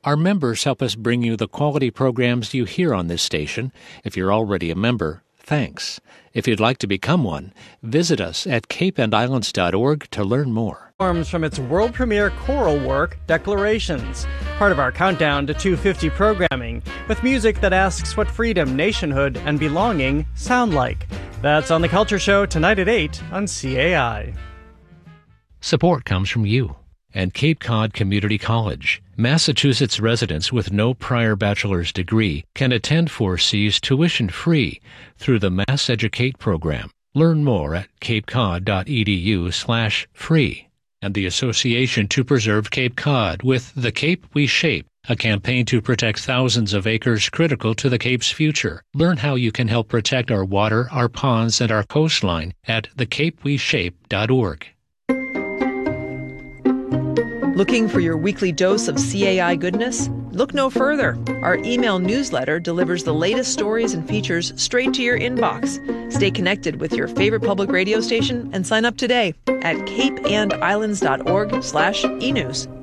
Our members help us bring you the quality programs you hear on this station. If you're already a member, thanks. If you'd like to become one, visit us at capeandislands.org to learn more. Forms from its world premiere choral work, Declarations, part of our countdown to 250 programming, with music that asks what freedom, nationhood, and belonging sound like. That's on The Culture Show tonight at 8 on CAI. Support comes from you and Cape Cod Community College. Massachusetts residents with no prior bachelor's degree can attend 4C's tuition-free through the Mass Educate program. Learn more at capecod.edu/free. And the Association to Preserve Cape Cod with The Cape We Shape, a campaign to protect thousands of acres critical to the Cape's future. Learn how you can help protect our water, our ponds, and our coastline at thecapeweshape.org. Looking for your weekly dose of CAI goodness? Look no further. Our email newsletter delivers the latest stories and features straight to your inbox. Stay connected with your favorite public radio station and sign up today at capeandislands.org/enews.